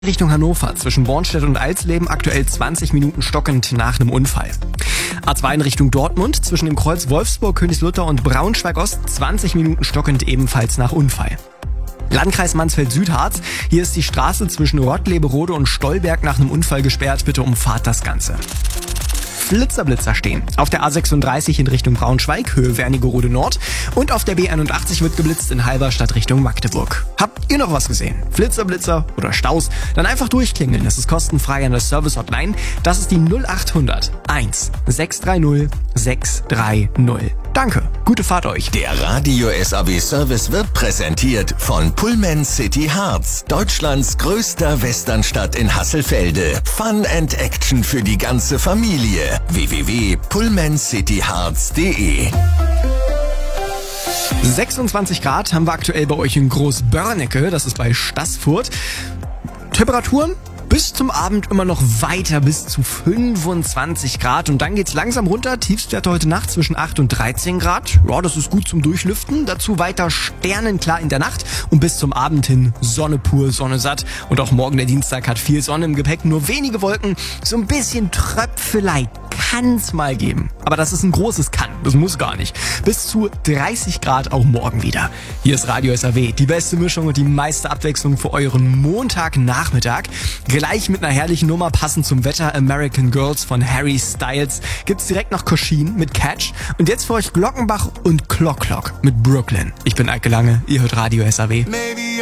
Richtung Hannover zwischen Bornstedt und Alsleben aktuell 20 Minuten stockend nach einem Unfall. A2 in Richtung Dortmund zwischen dem Kreuz Wolfsburg, Königslutter und Braunschweig-Ost 20 Minuten stockend ebenfalls nach Unfall. Landkreis Mansfeld-Südharz, hier ist die Straße zwischen Rottleberode und Stolberg nach einem Unfall gesperrt, bitte umfahrt das Ganze. Blitzer stehen. Auf der A36 in Richtung Braunschweig, Höhe Wernigerode Nord und auf der B81 wird geblitzt in Halberstadt Richtung Magdeburg. Habt ihr noch was gesehen? Blitzer oder Staus? Dann einfach durchklingeln. Das ist kostenfrei an der Service-Hotline. Das ist die 0800 1 630 630. Danke, gute Fahrt euch. Der Radio SAW Service wird präsentiert von Pullman City Harz, Deutschlands größter Westernstadt in Hasselfelde. Fun and Action für die ganze Familie. www.pullmancityharz.de 26 Grad haben wir aktuell bei euch in Großbörnecke, das ist bei Staßfurt. Temperaturen bis zum Abend immer noch weiter bis zu 25 Grad und dann geht's langsam runter. Tiefstwerte heute Nacht zwischen 8 und 13 Grad. Ja, das ist gut zum Durchlüften. Dazu weiter sternenklar in der Nacht und bis zum Abend hin Sonne pur, Sonne satt. Und auch morgen der Dienstag hat viel Sonne im Gepäck, nur wenige Wolken. So ein bisschen Tröpfelei kann's mal geben. Aber das ist ein großes Kann, das muss gar nicht. Bis zu 30 Grad auch morgen wieder. Hier ist Radio SAW, die beste Mischung und die meiste Abwechslung für euren Montagnachmittag. Gleich mit einer herrlichen Nummer passend zum Wetter, American Girls von Harry Styles, gibt's direkt noch Koschin mit Catch. Und jetzt für euch Glockenbach und Clock mit Brooklyn. Ich bin Eike Lange, ihr hört Radio SAW.